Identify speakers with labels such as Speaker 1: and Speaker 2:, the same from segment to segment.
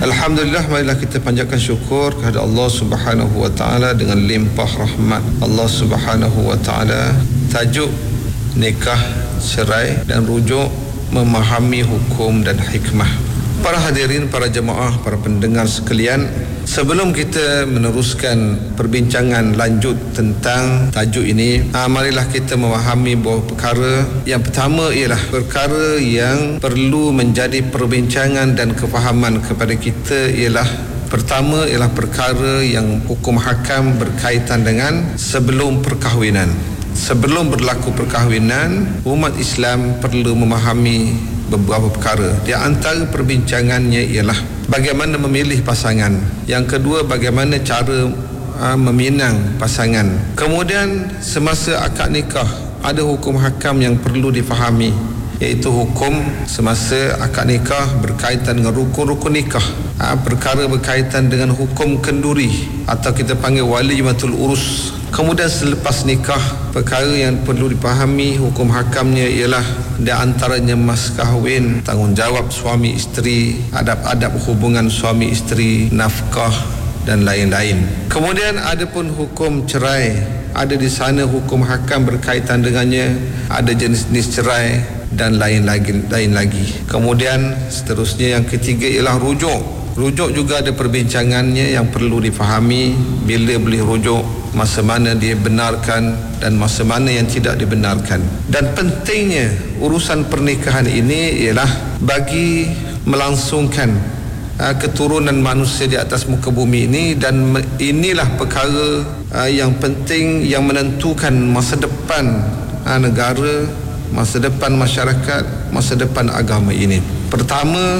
Speaker 1: Alhamdulillah, marilah kita panjatkan syukur kepada Allah Subhanahu wa taala dengan limpah rahmat Allah Subhanahu wa taala. Tajuk nikah, cerai dan rujuk memahami hukum dan hikmah. Para hadirin, para jemaah, para pendengar sekalian, sebelum kita meneruskan perbincangan lanjut tentang tajuk ini, marilah kita memahami bahawa perkara yang pertama ialah perkara yang perlu menjadi perbincangan dan kefahaman kepada kita ialah pertama ialah perkara yang hukum hakam berkaitan dengan sebelum perkahwinan. Sebelum berlaku perkahwinan, umat Islam perlu memahami beberapa perkara. Di antara perbincangannya ialah bagaimana memilih pasangan. Yang kedua, bagaimana cara meminang pasangan. Kemudian semasa akad nikah ada hukum hakam yang perlu difahami, iaitu hukum semasa akad nikah berkaitan dengan rukun-rukun nikah. Perkara berkaitan dengan hukum kenduri atau kita panggil walimatul urus. Kemudian selepas nikah, perkara yang perlu dipahami hukum hakamnya ialah di antaranya mas kahwin, tanggungjawab suami isteri, adab-adab hubungan suami isteri, nafkah dan lain-lain. Kemudian ada pun hukum cerai, ada di sana hukum hakam berkaitan dengannya, ada jenis-jenis cerai dan lain lagi. Kemudian seterusnya yang ketiga ialah rujuk. Rujuk juga ada perbincangannya yang perlu difahami, bila boleh rujuk, masa mana dia benarkan dan masa mana yang tidak dibenarkan. Dan pentingnya urusan pernikahan ini ialah bagi melangsungkan keturunan manusia di atas muka bumi ini, dan inilah perkara yang penting yang menentukan masa depan negara, masa depan masyarakat, masa depan agama ini. Pertama,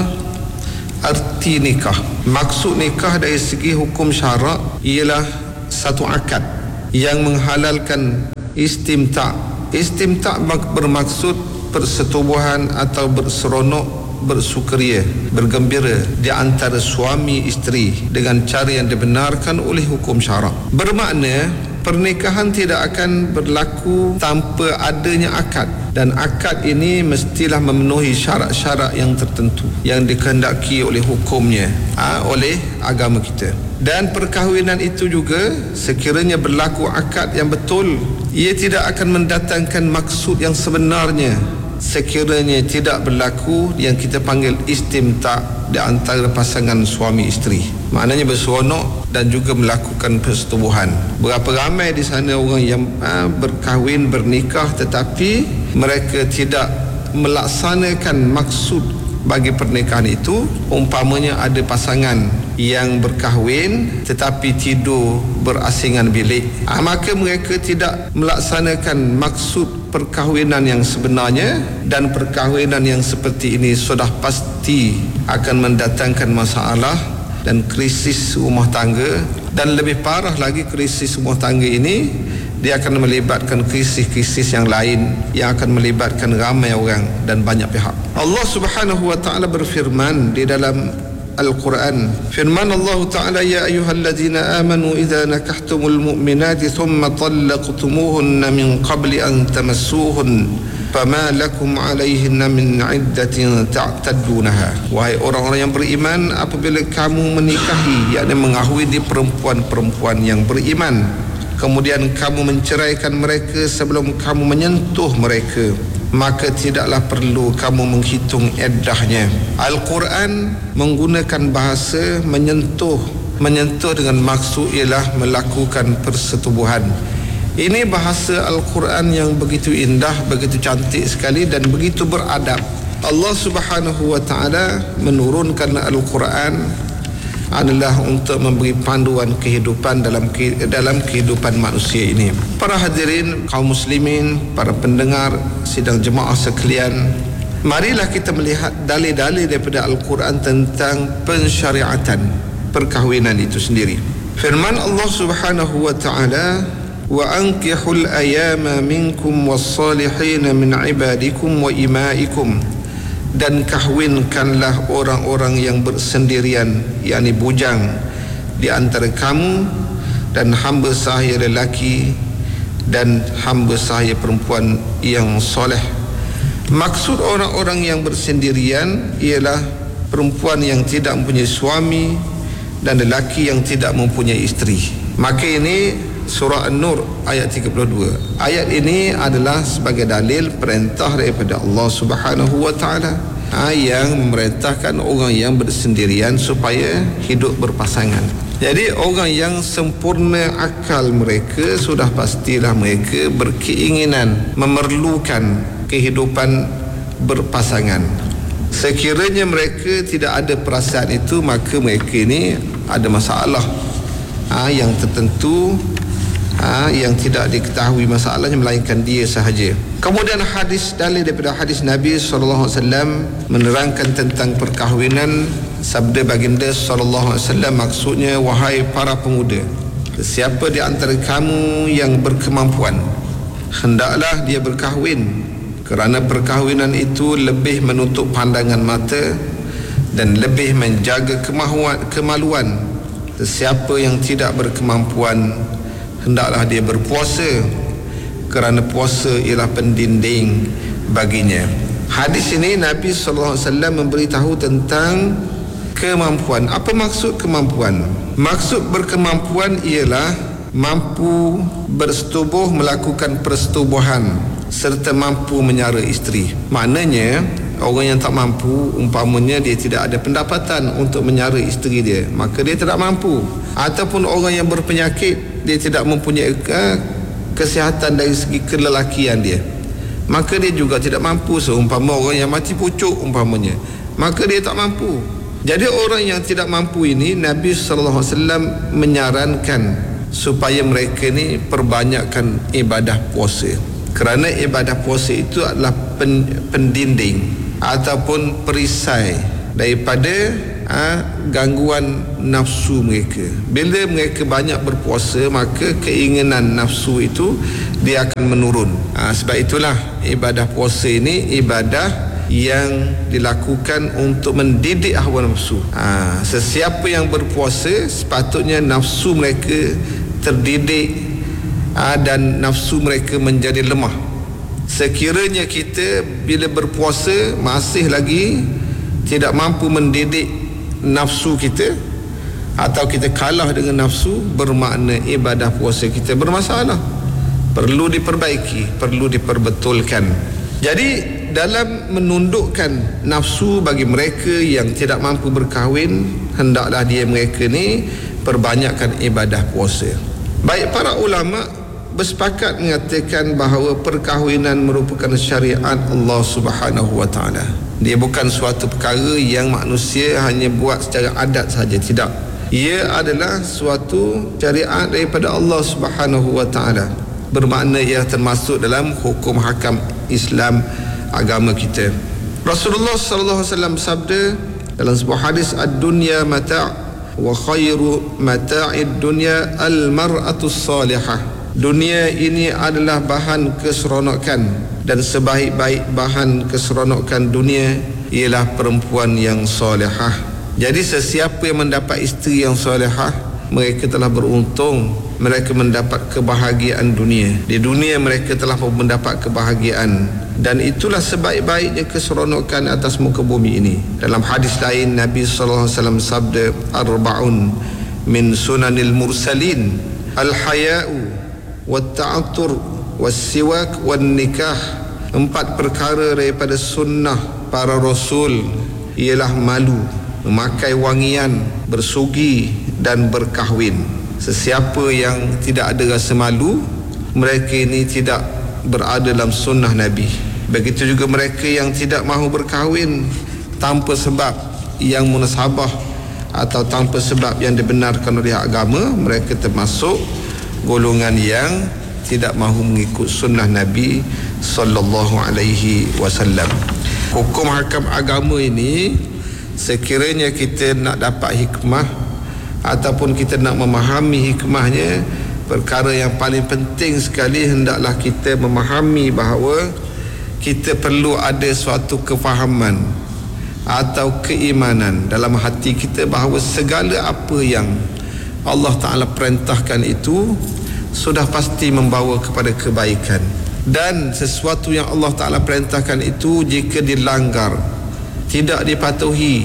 Speaker 1: arti nikah. Maksud nikah dari segi hukum syarak ialah satu akad yang menghalalkan istimta'. Istimta' bermaksud persetubuhan atau berseronok, bersukaria, bergembira di antara suami isteri dengan cara yang dibenarkan oleh hukum syarak. Bermakna pernikahan tidak akan berlaku tanpa adanya akad, dan akad ini mestilah memenuhi syarat-syarat yang tertentu yang dikehendaki oleh hukumnya, oleh agama kita. Dan perkahwinan itu juga sekiranya berlaku akad yang betul, ia tidak akan mendatangkan maksud yang sebenarnya sekiranya tidak berlaku yang kita panggil istimta' di antara pasangan suami isteri. Maknanya berseronok dan juga melakukan persetubuhan. Berapa ramai di sana orang yang berkahwin, bernikah, tetapi mereka tidak melaksanakan maksud bagi pernikahan itu. Umpamanya ada pasangan yang berkahwin tetapi tidur berasingan bilik, maka mereka tidak melaksanakan maksud perkahwinan yang sebenarnya, dan perkahwinan yang seperti ini sudah pasti akan mendatangkan masalah dan krisis rumah tangga. Dan lebih parah lagi, krisis rumah tangga ini dia akan melibatkan krisis-krisis yang lain yang akan melibatkan ramai orang dan banyak pihak. Allah Subhanahu wa taala berfirman di dalam Al-Quran. Firman Allah Ta'ala, ya ayyuhalladzina amanu idza nakahtumul mu'minati thumma talaqtumuhunna min qabli an tamassuhun fama lakum alaihinna min iddatin ta'taddunaha. Wahai orang-orang yang beriman, apabila kamu menikahi, yakni mengahwini perempuan-perempuan yang beriman, kemudian kamu menceraikan mereka sebelum kamu menyentuh mereka, maka tidaklah perlu kamu menghitung iddahnya. Al-Quran menggunakan bahasa menyentuh dengan maksud ialah melakukan persetubuhan. Ini bahasa Al-Quran yang begitu indah, begitu cantik sekali dan begitu beradab. Allah Subhanahu wa taala menurunkan Al-Quran adalah untuk memberi panduan kehidupan dalam kehidupan manusia ini. Para hadirin kaum muslimin, para pendengar sidang jemaah sekalian, marilah kita melihat dalil-dalil daripada Al-Quran tentang pensyariatan perkahwinan itu sendiri. Firman Allah Subhanahu wa taala, wa ankihul ayama minkum was-salihin min ibadikum wa imaikum, dan kahwinkanlah orang-orang yang bersendirian, yakni bujang di antara kamu, dan hamba sahaya lelaki dan hamba sahaya perempuan yang soleh. Maksud orang-orang yang bersendirian ialah perempuan yang tidak mempunyai suami dan lelaki yang tidak mempunyai isteri. Maka ini surah An-Nur ayat 32. Ayat ini adalah sebagai dalil perintah daripada Allah Subhanahu wa taala yang memerintahkan orang yang bersendirian supaya hidup berpasangan. Jadi orang yang sempurna akal mereka, sudah pastilah mereka berkeinginan memerlukan kehidupan berpasangan. Sekiranya mereka tidak ada perasaan itu, maka mereka ini ada masalah yang tertentu, yang tidak diketahui masalahnya melainkan dia sahaja. Kemudian dalil daripada hadis Nabi SAW menerangkan tentang perkahwinan. Sabda baginda SAW maksudnya, wahai para pemuda, siapa di antara kamu yang berkemampuan, hendaklah dia berkahwin, kerana perkahwinan itu lebih menutup pandangan mata dan lebih menjaga kemaluan. Sesiapa yang tidak berkemampuan, hendaklah dia berpuasa, kerana puasa ialah pendinding baginya. Hadis ini Nabi SAW memberitahu tentang kemampuan. Apa maksud kemampuan? Maksud berkemampuan ialah mampu bersetubuh, melakukan persetubuhan, serta mampu menyara isteri. Maknanya orang yang tak mampu, umpamanya dia tidak ada pendapatan untuk menyara isteri dia, maka dia tidak mampu. Ataupun orang yang berpenyakit, dia tidak mempunyai kesihatan dari segi kelelakian dia, maka dia juga tidak mampu. Seumpama orang yang mati pucuk umpamanya, maka dia tak mampu. Jadi orang yang tidak mampu ini, Nabi SAW menyarankan supaya mereka ni perbanyakkan ibadah puasa, kerana ibadah puasa itu adalah pendinding ataupun perisai daripada gangguan nafsu mereka. Bila mereka banyak berpuasa, maka keinginan nafsu itu dia akan menurun. Sebab itulah ibadah puasa ini ibadah yang dilakukan untuk mendidik hawa nafsu. Sesiapa yang berpuasa, sepatutnya nafsu mereka terdidik dan nafsu mereka menjadi lemah. Sekiranya kita bila berpuasa masih lagi tidak mampu mendidik nafsu kita, atau kita kalah dengan nafsu, bermakna ibadah puasa kita bermasalah, perlu diperbaiki, perlu diperbetulkan. Jadi dalam menundukkan nafsu bagi mereka yang tidak mampu berkahwin, hendaklah mereka ni perbanyakkan ibadah puasa. Baik, para ulama bersepakat mengatakan bahawa perkahwinan merupakan syariat Allah Subhanahu wa taala. Dia bukan suatu perkara yang manusia hanya buat secara adat saja, tidak. Ia adalah suatu syariat daripada Allah Subhanahu wa taala. Bermakna ia termasuk dalam hukum hakam Islam, agama kita. Rasulullah sallallahu alaihi wasallam sabda dalam sebuah hadis, ad-dunya mata' wa khairu mata'id dunya al-mar'atu salihah. Dunia ini adalah bahan keseronokan, dan sebaik-baik bahan keseronokan dunia ialah perempuan yang solehah. Jadi sesiapa yang mendapat isteri yang solehah, mereka telah beruntung. Mereka mendapat kebahagiaan dunia. Di dunia mereka telah mendapat kebahagiaan, dan itulah sebaik-baiknya keseronokan atas muka bumi ini. Dalam hadis lain Nabi sallallahu alaihi wasallam sabda, arba'un min sunanil mursalin, al-haya'u wat-ta'attur was-siwak wan-nikah. 4 perkara daripada sunnah para rasul ialah malu, memakai wangian, bersugi dan berkahwin. Sesiapa yang tidak ada rasa malu, mereka ini tidak berada dalam sunnah Nabi. Begitu juga mereka yang tidak mahu berkahwin tanpa sebab yang munasabah atau tanpa sebab yang dibenarkan oleh agama, mereka termasuk golongan yang tidak mahu mengikut sunnah Nabi sallallahu alaihi wasallam. Hukum hakam agama ini, sekiranya kita nak dapat hikmah ataupun kita nak memahami hikmahnya, perkara yang paling penting sekali hendaklah kita memahami bahawa kita perlu ada suatu kefahaman atau keimanan dalam hati kita bahawa segala apa yang Allah Ta'ala perintahkan itu sudah pasti membawa kepada kebaikan, dan sesuatu yang Allah Ta'ala perintahkan itu jika dilanggar, tidak dipatuhi,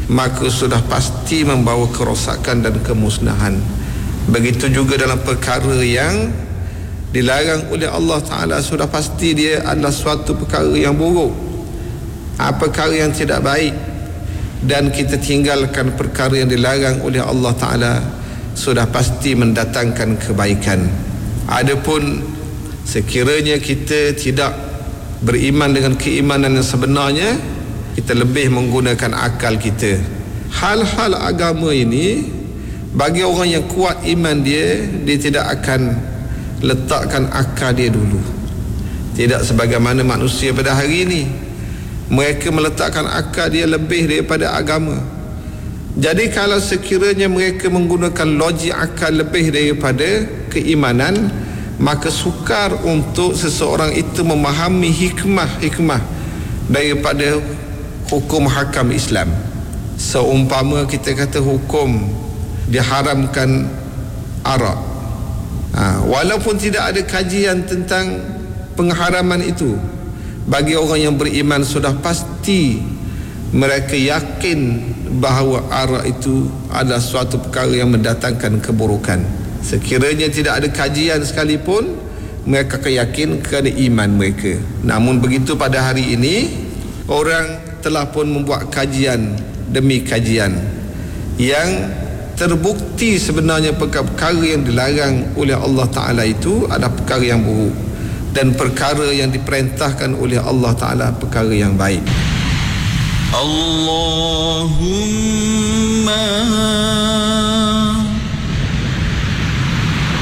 Speaker 1: maka sudah pasti membawa kerosakan dan kemusnahan. Begitu juga dalam perkara yang dilarang oleh Allah Ta'ala, sudah pasti dia adalah suatu perkara yang buruk, perkara yang tidak baik. Dan kita tinggalkan perkara yang dilarang oleh Allah Ta'ala, sudah pasti mendatangkan kebaikan. Adapun sekiranya kita tidak beriman dengan keimanan yang sebenarnya, kita lebih menggunakan akal kita. Hal-hal agama ini, bagi orang yang kuat iman dia tidak akan letakkan akal dia dulu. Tidak sebagaimana manusia pada hari ini, mereka meletakkan akal dia lebih daripada agama. Jadi kalau sekiranya mereka menggunakan logik akal lebih daripada keimanan, maka sukar untuk seseorang itu memahami hikmah daripada hukum hakam Islam. Seumpama kita kata hukum diharamkan arak, walaupun tidak ada kajian tentang pengharaman itu, bagi orang yang beriman sudah pasti mereka yakin bahawa arak itu adalah suatu perkara yang mendatangkan keburukan. Sekiranya tidak ada kajian sekalipun, mereka akan yakin kerana iman mereka. Namun begitu pada hari ini, orang telah pun membuat kajian demi kajian yang terbukti sebenarnya perkara yang dilarang oleh Allah Ta'ala itu adalah perkara yang buruk, dan perkara yang diperintahkan oleh Allah Ta'ala perkara yang baik.
Speaker 2: Allahumma